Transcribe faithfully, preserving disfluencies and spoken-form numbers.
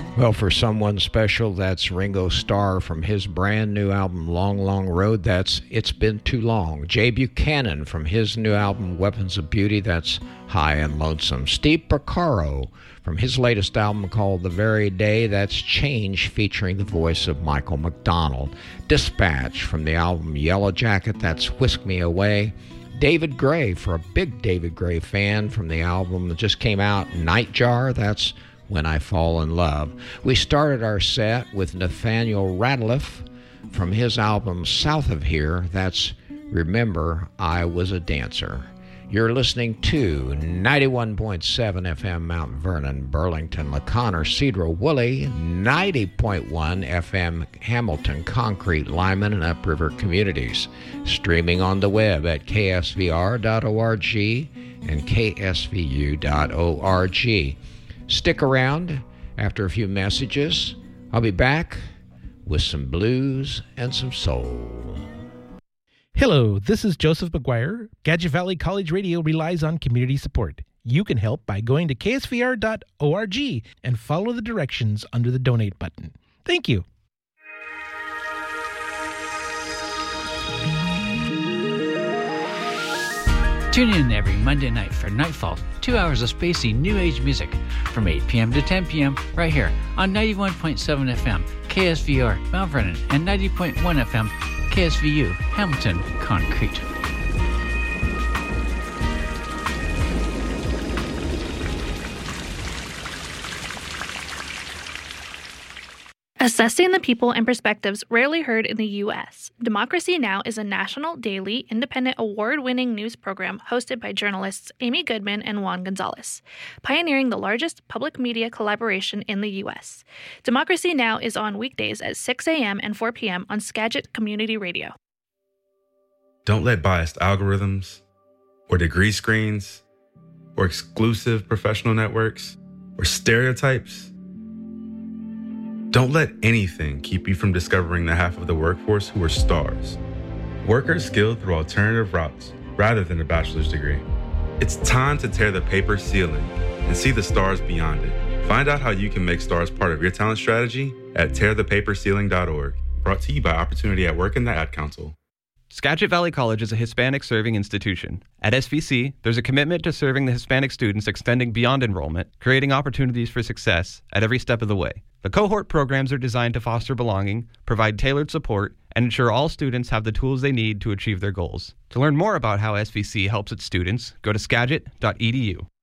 Well, for someone special, that's Ringo Starr from his brand new album, Long, Long Road. That's It's Been Too Long. Jay Buchanan from his new album, Weapons of Beauty. That's High and Lonesome. Steve Porcaro from his latest album called The Very Day. That's Change, featuring the voice of Michael McDonald. Dispatch from the album Yellow Jacket. That's Whisk Me Away. David Gray, for a big David Gray fan, from the album that just came out, Nightjar. That's When I Fall in Love. We started our set with Nathaniel Rateliff from his album South of Here. That's Remember I Was a Dancer. You're listening to ninety-one point seven F M Mount Vernon, Burlington, LaConner, Cedro Woolley, ninety point one F M Hamilton, Concrete, Lyman, and Upriver communities. Streaming on the web at K S V R dot org and K S V U dot org. Stick around. After a few messages, I'll be back with some blues and some soul. Hello, this is Joseph McGuire. Gadget Valley College Radio relies on community support. You can help by going to K S V R dot org and follow the directions under the donate button. Thank you. Tune in every Monday night for Nightfall, two hours of spacey new age music from eight p.m. to ten p.m. right here on ninety-one point seven F M K S V R Mount Vernon and ninety point one F M K S V U Hamilton Concrete. Assessing the people and perspectives rarely heard in the U S, Democracy Now! Is a national, daily, independent, award-winning news program hosted by journalists Amy Goodman and Juan Gonzalez, pioneering the largest public media collaboration in the U S. Democracy Now! Is on weekdays at six a.m. and four p.m. on Skagit Community Radio. Don't let biased algorithms, or degree screens, or exclusive professional networks, or stereotypes. Don't let anything keep you from discovering the half of the workforce who are stars. Workers skilled through alternative routes rather than a bachelor's degree. It's time to tear the paper ceiling and see the stars beyond it. Find out how you can make stars part of your talent strategy at tear the paper ceiling dot org. Brought to you by Opportunity at Work and the Ad Council. Skagit Valley College is a Hispanic-serving institution. At S V C, there's a commitment to serving the Hispanic students extending beyond enrollment, creating opportunities for success at every step of the way. The cohort programs are designed to foster belonging, provide tailored support, and ensure all students have the tools they need to achieve their goals. To learn more about how S V C helps its students, go to skagit dot e d u.